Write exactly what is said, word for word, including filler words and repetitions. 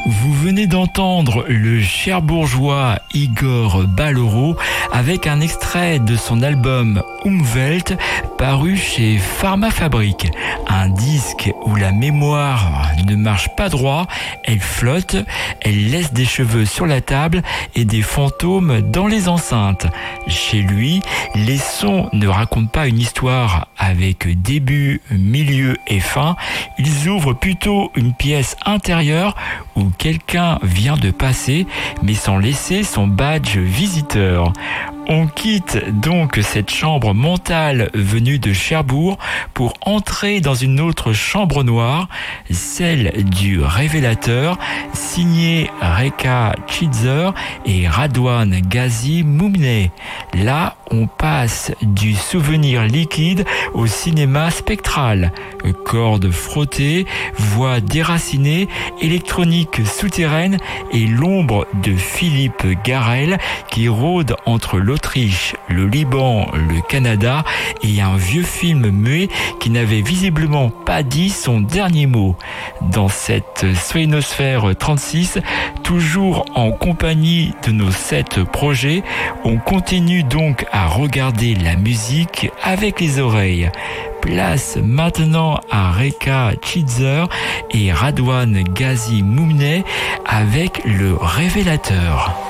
Vous venez d'entendre le cherbourgeois Igor Baloro avec un extrait de son album Umwelt paru chez Pharmafabrique. Un disque où la mémoire ne marche pas droit, elle flotte, elle laisse des cheveux sur la table et des fantômes dans les enceintes. Chez lui, les sons ne racontent pas une histoire avec début, milieu et fin. Ils ouvrent plutôt une pièce intérieure où quelqu'un vient de passer, mais sans laisser son badge visiteur. On quitte donc cette chambre mentale venue de Cherbourg pour entrer dans une autre chambre noire, celle du révélateur, signé Reka Chitzer et Radwan Ghazi Moumneh. Là, on passe du souvenir liquide au cinéma spectral. Cordes frottées, voix déracinées, électronique souterraine et l'ombre de Philippe Garrel qui rôde entre l'Autriche, le Liban, le Canada et un vieux film muet qui n'avait visiblement pas dit son dernier mot. Dans cette Soinosphère trente-six, toujours en compagnie de nos sept projets, on continue donc à regarder la musique avec les oreilles. Place maintenant à Reka Chitzer et Radwan Ghazi Moumneh avec le révélateur.